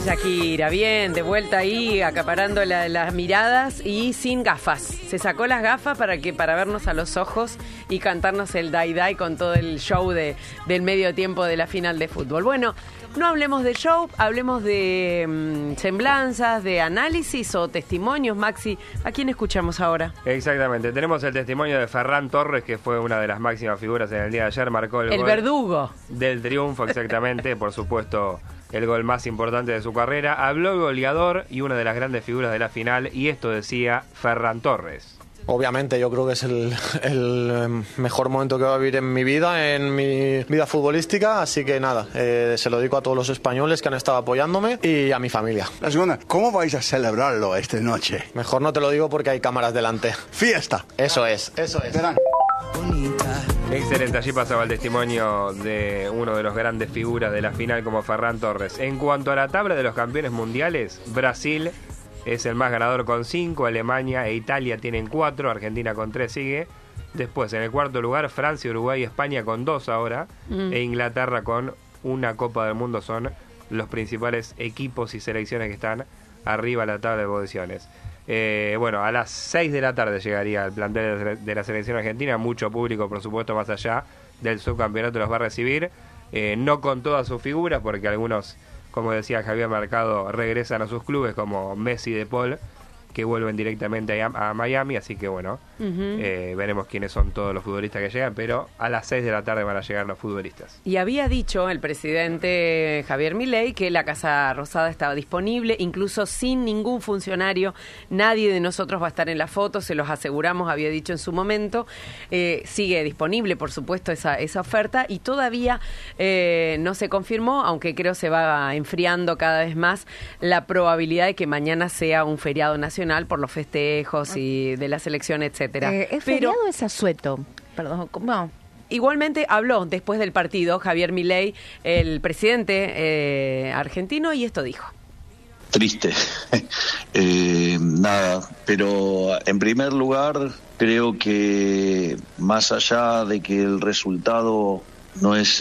Shakira, bien, de vuelta ahí, acaparando las miradas y sin gafas. Se sacó las gafas para vernos a los ojos y cantarnos el Die Die con todo el show del medio tiempo de la final de fútbol. Bueno, no hablemos de show, hablemos de semblanzas, de análisis o testimonios. Maxi, ¿a quién escuchamos ahora? Exactamente, tenemos el testimonio de Ferran Torres, que fue una de las máximas figuras en el día de ayer, marcó el gol verdugo del triunfo, exactamente, por supuesto, el gol más importante de su carrera. Habló el goleador y una de las grandes figuras de la final, y esto decía Ferran Torres. Obviamente yo creo que es el mejor momento que voy a vivir en mi vida futbolística, así que nada, se lo dedico a todos los españoles que han estado apoyándome y a mi familia. La segunda, ¿cómo vais a celebrarlo esta noche? Mejor no te lo digo porque hay cámaras delante. ¡Fiesta! Eso es. Verán. Excelente, allí pasaba el testimonio de uno de los grandes figuras de la final como Ferran Torres. En cuanto a la tabla de los campeones mundiales, Brasil es el más ganador con 5, Alemania e Italia tienen 4, Argentina con 3 sigue. Después, en el cuarto lugar, Francia, Uruguay y España con 2 ahora, e Inglaterra con una Copa del Mundo. Son los principales equipos y selecciones que están arriba de la tabla de posiciones. Bueno, a las 6 de la tarde llegaría el plantel de la selección argentina. Mucho público, por supuesto, más allá del subcampeonato los va a recibir. No con todas sus figuras, porque algunos, como decía Javier Mercado, regresan a sus clubes, como Messi y De Paul, que vuelven directamente a Miami. Así que bueno, veremos quiénes son todos los futbolistas que llegan, pero a las 6 de la tarde van a llegar los futbolistas. Y había dicho el presidente Javier Milei que la Casa Rosada estaba disponible, incluso sin ningún funcionario. Nadie de nosotros va a estar en la foto, se los aseguramos, había dicho en su momento. Sigue disponible, por supuesto, esa oferta, y todavía no se confirmó, aunque creo se va enfriando cada vez más la probabilidad de que mañana sea un feriado nacional por los festejos y de la selección, etcétera. ¿Es feriado o es asueto? Perdón, ¿cómo? Igualmente habló después del partido Javier Milei, el presidente argentino, y esto dijo. Triste, nada, pero en primer lugar creo que más allá de que el resultado no es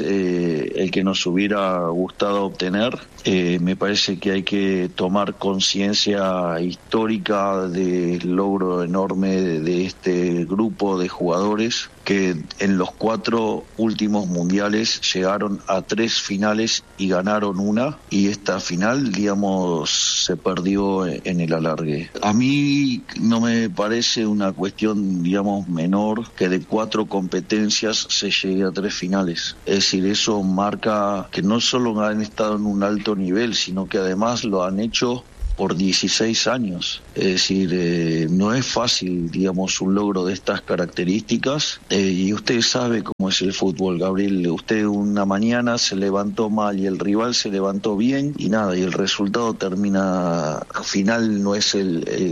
el que nos hubiera gustado obtener, me parece que hay que tomar conciencia histórica del logro enorme de este grupo de jugadores que en los 4 últimos mundiales llegaron a 3 finales y ganaron una, y esta final, digamos, se perdió en el alargue. A mí no me parece una cuestión, digamos, menor que de 4 competencias se llegue a 3 finales. Es decir, eso marca que no solo han estado en un alto nivel, sino que además lo han hecho por 16 años. Es decir, no es fácil, digamos, un logro de estas características, y usted sabe cómo es el fútbol, Gabriel. Usted una mañana se levantó mal y el rival se levantó bien, y nada, y el resultado termina, al final no es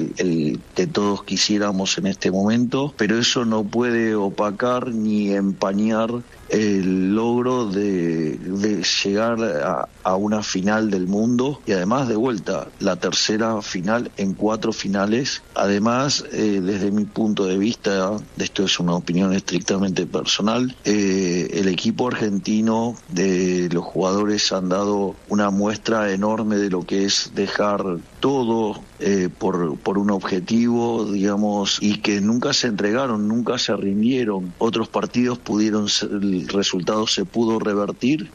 el que todos quisiéramos en este momento, pero eso no puede opacar ni empañar el logro de llegar a una final del mundo, y además, de vuelta, la tercera final en 4 finales. Además, desde mi punto de vista, esto es una opinión estrictamente personal, el equipo argentino, de los jugadores, han dado una muestra enorme de lo que es dejar todo por un objetivo, digamos, y que nunca se entregaron, nunca se rindieron. Otros partidos el resultado se pudo revertir,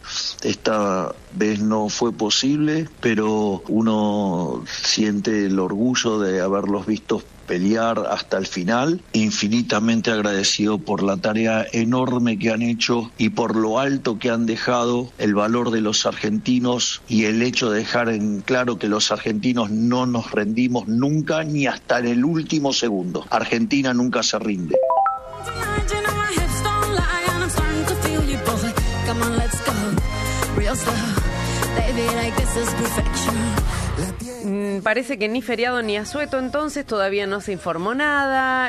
esta vez no fue posible, pero uno siente el orgullo de haberlos visto pelear hasta el final, infinitamente agradecido por la tarea enorme que han hecho y por lo alto que han dejado el valor de los argentinos, y el hecho de dejar en claro que los argentinos no nos rendimos nunca, ni hasta en el último segundo. Argentina nunca se rinde. Parece que ni feriado ni asueto, entonces todavía no se informó nada.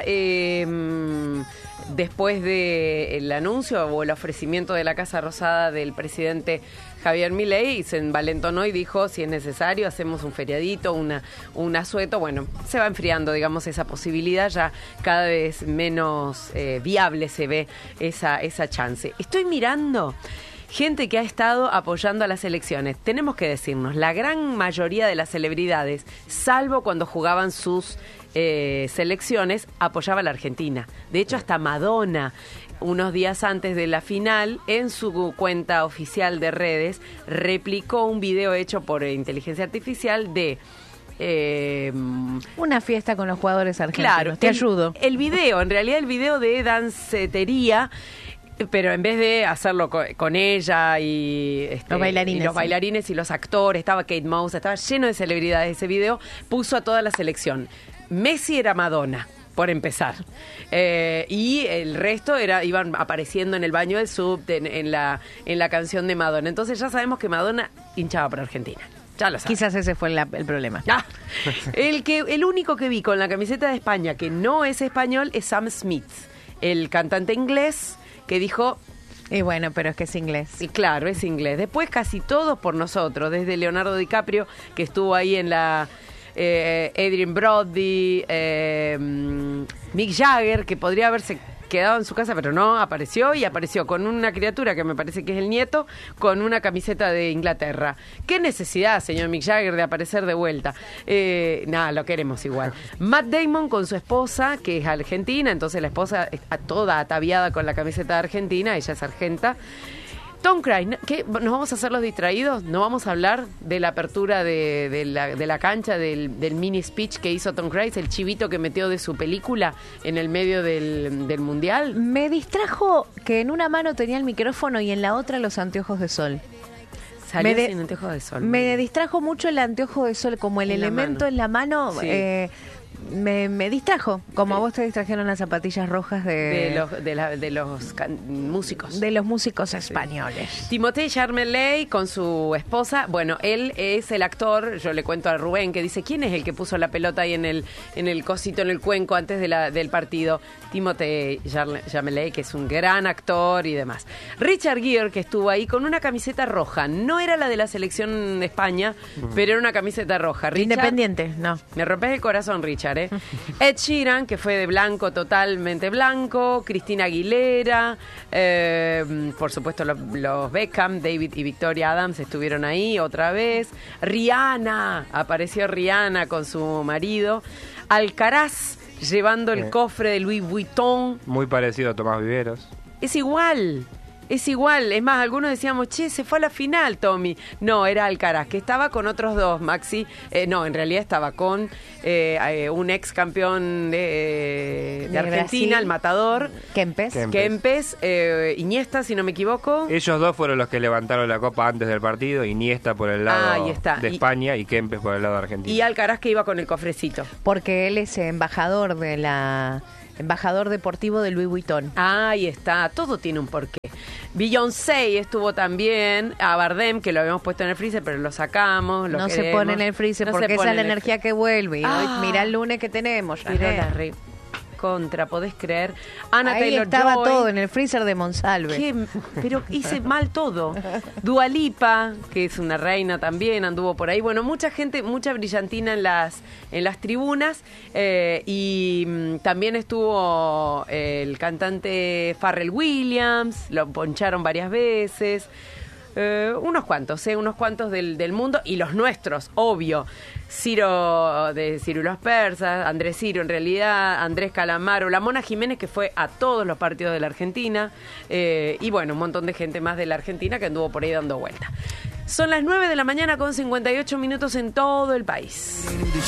Después del anuncio o el ofrecimiento de la Casa Rosada del presidente Javier Milei, se envalentonó y dijo, si es necesario, hacemos un feriadito, un asueto. Bueno, se va enfriando, digamos, esa posibilidad, ya cada vez menos viable se ve esa chance. Estoy mirando gente que ha estado apoyando a las elecciones. Tenemos que decirnos, la gran mayoría de las celebridades, salvo cuando jugaban sus selecciones, apoyaba a la Argentina. De hecho, hasta Madonna, unos días antes de la final, en su cuenta oficial de redes, replicó un video hecho por inteligencia artificial de... una fiesta con los jugadores argentinos. Claro, te ayudo. El video, en realidad el video de dancetería, pero en vez de hacerlo con ella y los bailarines y los actores, estaba Kate Moss, estaba lleno de celebridades ese video, puso a toda la selección. Messi era Madonna, por empezar. Y el resto iban apareciendo en el baño del subte, en la canción de Madonna. Entonces ya sabemos que Madonna hinchaba por Argentina. Ya lo sabes. Quizás ese fue el problema. Ah, el único que vi con la camiseta de España que no es español es Sam Smith, el cantante inglés que dijo... Y bueno, pero es que es inglés. Sí, claro, es inglés. Después casi todos por nosotros, desde Leonardo DiCaprio, que estuvo ahí en la... Adrien Brody, Mick Jagger, que podría haberse quedado en su casa, pero no, apareció con una criatura que me parece que es el nieto, con una camiseta de Inglaterra. ¿Qué necesidad, señor Mick Jagger, de aparecer de vuelta? Nada, lo queremos igual. Matt Damon con su esposa, que es argentina, entonces la esposa está toda ataviada con la camiseta de Argentina, ella es argenta. Tom Cruise, ¿qué? ¿Nos vamos a hacer los distraídos? ¿No vamos a hablar de la apertura de la cancha, del mini speech que hizo Tom Cruise, el chivito que metió de su película en el medio del Mundial? Me distrajo que en una mano tenía el micrófono y en la otra los anteojos de sol. Salió sin anteojos de sol. Me distrajo mucho el anteojo de sol, como el elemento en la mano... Sí. Me distrajo, como a vos te distrajeron las zapatillas rojas de los músicos. De los músicos españoles. Sí. Timothée Chalamet con su esposa, bueno, él es el actor, yo le cuento a Rubén que dice, ¿quién es el que puso la pelota ahí en el cosito, en el cuenco antes del partido? Timothée Chalamet, que es un gran actor y demás. Richard Gere, que estuvo ahí con una camiseta roja, no era la de la selección de España, pero era una camiseta roja. Richard, Independiente, no. Me rompes el corazón, Richard. Ed Sheeran, que fue de blanco, totalmente blanco. Cristina Aguilera, por supuesto los Beckham, David y Victoria Adams estuvieron ahí otra vez. Rihanna, apareció Rihanna con su marido. Alcaraz llevando el cofre de Louis Vuitton. Muy parecido a Tomás Viveros. Es igual. Es más, algunos decíamos, che, se fue a la final, Tommy. No, era Alcaraz, que estaba con otros dos, Maxi. No, en realidad estaba con un ex campeón de Argentina, Brasil, el matador. Kempes, Iniesta, si no me equivoco. Ellos dos fueron los que levantaron la copa antes del partido, Iniesta por el lado de España y Kempes por el lado de Argentina. Y Alcaraz que iba con el cofrecito. Porque él es embajador deportivo de Louis Vuitton. Ahí está, todo tiene un porqué. Beyoncé estuvo también, a Bardem, que lo habíamos puesto en el freezer, pero lo sacamos. No se pone en el freezer porque esa es la energía que vuelve. Y hoy, mirá el lunes que tenemos. Contra, ¿podés creer? Ana Ahí Taylor estaba Joy. todo en el freezer de Monsalve. Pero hice mal todo. Dua Lipa, que es una reina también, anduvo por ahí. Bueno, mucha gente, mucha brillantina en las tribunas. Y también estuvo el cantante Pharrell Williams, lo poncharon varias veces. Unos cuantos del mundo y los nuestros, obvio. Ciro de Ciro y los Persas, Andrés Ciro en realidad, Andrés Calamaro, la Mona Jiménez que fue a todos los partidos de la Argentina y bueno, un montón de gente más de la Argentina que anduvo por ahí dando vuelta. Son las 9 de la mañana con 58 minutos en todo el país.